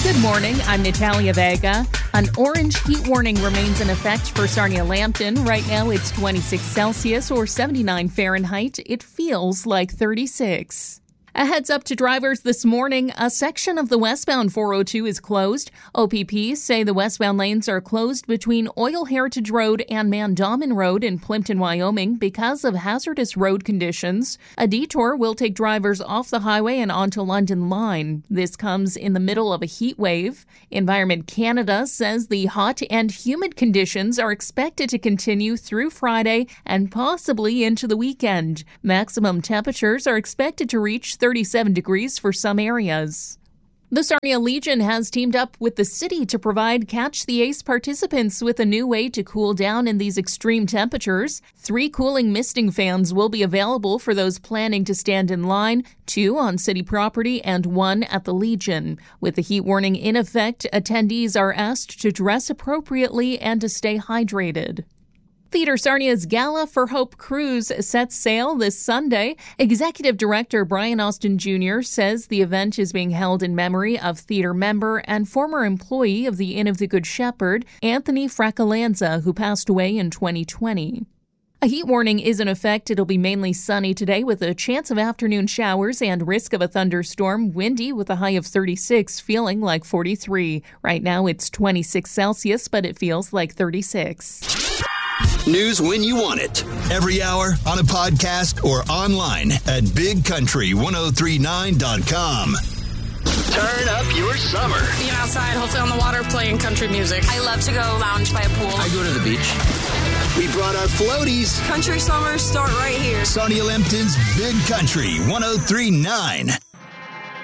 Good morning, I'm Natalia Vega. An orange heat warning remains in effect for Sarnia-Lambton. Right now it's 26 Celsius or 79 Fahrenheit. It feels like 36. A heads up to drivers this morning, a section of the westbound 402 is closed. OPP say the westbound lanes are closed between Oil Heritage Road and Mandamin Road in Plimpton, Wyoming because of hazardous road conditions. A detour will take drivers off the highway and onto London Line. This comes in the middle of a heat wave. Environment Canada says the hot and humid conditions are expected to continue through Friday and possibly into the weekend. Maximum temperatures are expected to reach 37 degrees for some areas. The Sarnia Legion has teamed up with the city to provide Catch the Ace participants with a new way to cool down in these extreme temperatures. 3 cooling misting fans will be available for those planning to stand in line, 2 on city property and 1 at the Legion. With the heat warning in effect, attendees are asked to dress appropriately and to stay hydrated. Theater Sarnia's Gala for Hope cruise sets sail this Sunday. Executive Director Brian Austin Jr. says the event is being held in memory of theater member and former employee of the Inn of the Good Shepherd, Anthony Fracalanza, who passed away in 2020. A heat warning is in effect. It'll be mainly sunny today with a chance of afternoon showers and risk of a thunderstorm. Windy with a high of 36, feeling like 43. Right now it's 26 Celsius, but it feels like 36. News when you want it. Every hour on a podcast or online at bigcountry1039.com. Turn up your summer. Being outside, hopefully on the water, playing country music. I love to go lounge by a pool. I go to the beach. We brought our floaties. Country summers start right here. Sarnia-Lambton's Big Country 1039.